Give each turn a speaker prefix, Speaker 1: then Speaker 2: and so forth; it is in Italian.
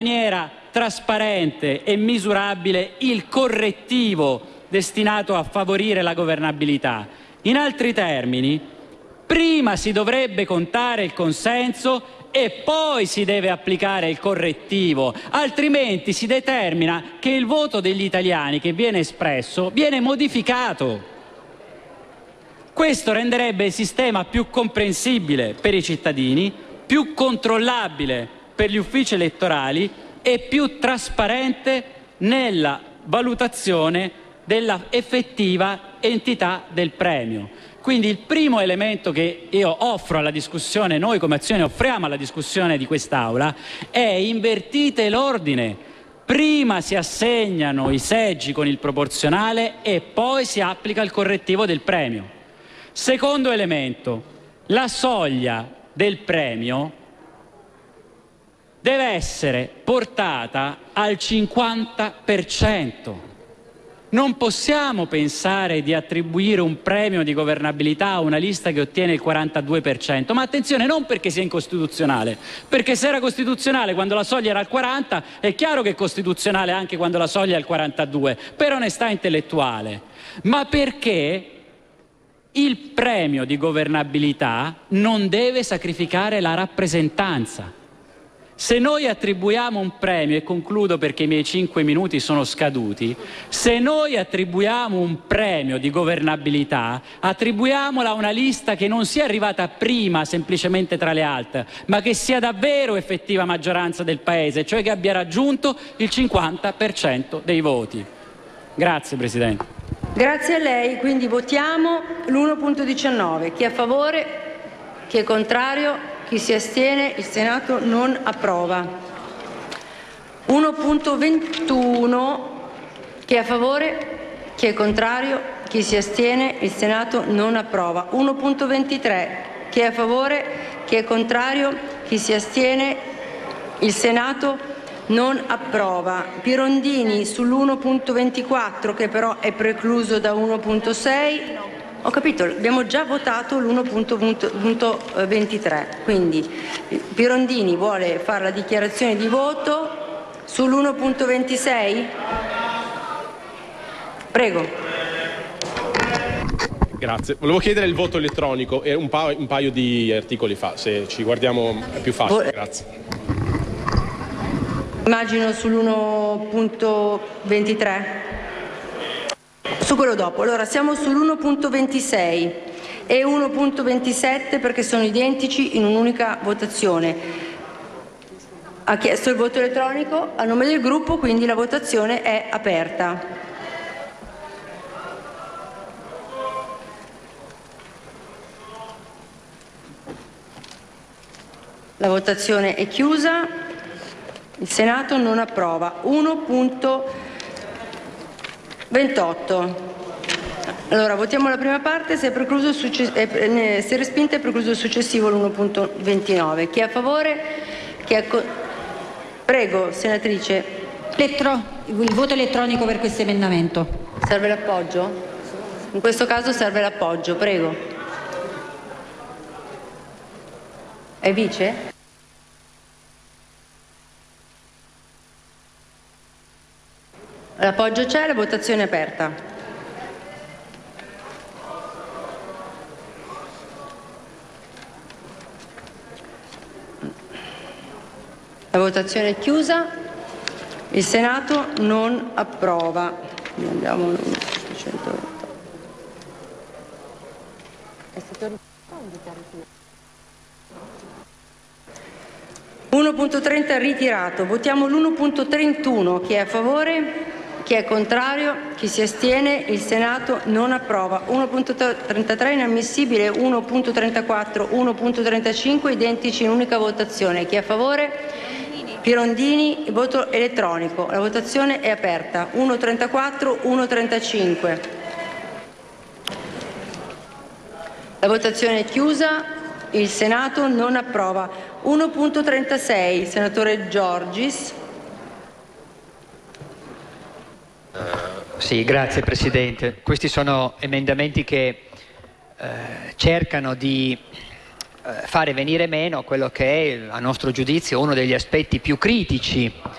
Speaker 1: maniera trasparente e misurabile il correttivo destinato a favorire la governabilità. In altri termini, prima si dovrebbe contare il consenso e poi si deve applicare il correttivo, altrimenti si determina che il voto degli italiani che viene espresso viene modificato. Questo renderebbe il sistema più comprensibile per i cittadini, più controllabile per gli uffici elettorali e più trasparente nella valutazione della effettiva entità del premio. Quindi il primo elemento che io offro alla discussione, noi come Azione offriamo alla discussione di quest'Aula, è: invertite l'ordine. Prima si assegnano i seggi con il proporzionale e poi si applica il correttivo del premio. Secondo elemento: la soglia del premio deve essere portata al 50%. Non possiamo pensare di attribuire un premio di governabilità a una lista che ottiene il 42%, ma attenzione, non perché sia incostituzionale, perché se era costituzionale quando la soglia era al 40, è chiaro che è costituzionale anche quando la soglia è al 42, per onestà intellettuale, ma perché il premio di governabilità non deve sacrificare la rappresentanza. Se noi attribuiamo un premio, e concludo perché i miei 5 minuti sono scaduti, se noi attribuiamo un premio di governabilità, attribuiamolo a una lista che non sia arrivata prima semplicemente tra le altre, ma che sia davvero effettiva maggioranza del Paese, cioè che abbia raggiunto il 50% dei voti. Grazie Presidente.
Speaker 2: Grazie a lei, quindi votiamo l'1.19. Chi è a favore? Chi è contrario? Chi si astiene? Il Senato non approva. 1.21. Chi è a favore? Chi è contrario? Chi si astiene? Il Senato non approva. 1.23. Chi è a favore? Chi è contrario? Chi si astiene? Il Senato non approva. Pirondini sull'1.24, che però è precluso da 1.6. Ho capito, abbiamo già votato l'1.23, quindi Pirondini vuole fare la dichiarazione di voto sull'1.26? Prego.
Speaker 3: Grazie. Volevo chiedere il voto elettronico e un paio di articoli fa, se ci guardiamo è più facile. Grazie.
Speaker 2: Immagino sull'1.23. Su quello dopo. Allora siamo sull'1.26 e 1.27 perché sono identici in un'unica votazione. Ha chiesto il voto elettronico a nome del gruppo, quindi la votazione è aperta. La votazione è chiusa. Il Senato non approva. 1.28. Allora, votiamo la prima parte, se è precluso se è respinta è precluso il successivo l'1.29. Chi è a favore? Chi è Prego, senatrice.
Speaker 4: Il voto elettronico per questo emendamento.
Speaker 2: Serve l'appoggio? In questo caso serve l'appoggio, prego. È vice? L'appoggio c'è, la votazione è aperta. La votazione è chiusa. Il Senato non approva. Andiamo al 1.30 ritirato. Votiamo l'1.31. Chi è a favore? Chi è contrario? Chi si astiene? Il Senato non approva. 1.33 inammissibile, 1.34, 1.35 identici in unica votazione. Chi è a favore? Pirondini, voto elettronico. La votazione è aperta. 1.34, 1.35. La votazione è chiusa. Il Senato non approva. 1.36, senatore Giorgis.
Speaker 5: Sì, grazie Presidente. Questi sono emendamenti che cercano di fare venire meno quello che è, a nostro giudizio, uno degli aspetti più critici